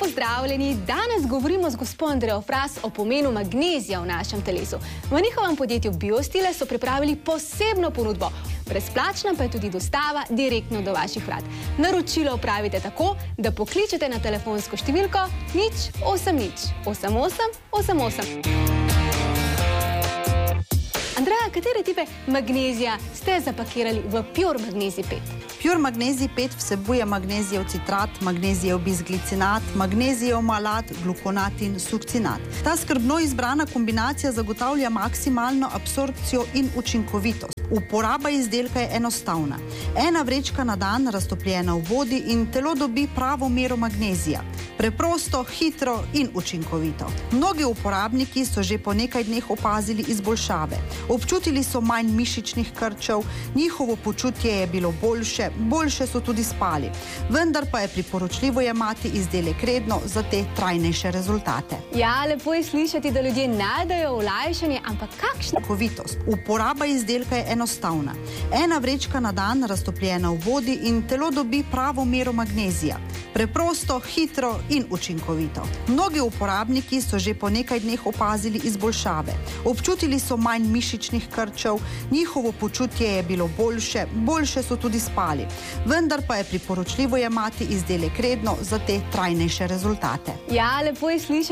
pozdravljeni! Danes govorimo z gospod Andrejo Fras o pomenu magnezija v našem telesu. V njihovem podjetju Biostile so pripravili posebno ponudbo. Brezplačna pa je tudi dostava direktno do vaših vrat. Naročilo opravite tako, da pokličete na telefonsko številko 080 88 88. Andreja, katere tipe magnezija ste zapakirali v Pure Magnezij 5? Pure Magnezij 5 vsebuje magnezijev citrat, magnezijev bisglicinat, magnezijev malat, glukonat in sukcinat. Ta skrbno izbrana kombinacija zagotavlja maksimalno absorpcijo in učinkovitost. Uporaba izdelka je enostavna. Ena vrečka na dan raztopljena v vodi in telo dobi pravo mero magnezija. Preprosto, hitro in učinkovito. Mnogi uporabniki so že po nekaj dneh opazili izboljšave. Občutili so manj mišičnih krčev, njihovo počutje je bilo boljše, boljše so tudi spali. Vendar pa je priporočljivo jemati izdelek redno za te trajnejše rezultate. Ja, lepo je slišati, da ljudje najdejo olajšanje, ampak kakšna učinkovitost? Uporaba izdelka je enostavna. Ena vrečka na dan raztopljena v vodi in telo dobi pravo mero magnezija. Preprosto, hitro in učinkovito. Mnogi uporabniki so že po nekaj dneh opazili izboljšave. Občutili so manj mišičnih krčev, njihovo počutje je bilo boljše, boljše so tudi spali. Vendar pa je priporočljivo jemati izdelek redno za te trajnejše rezultate. Ja, lepo je slišati.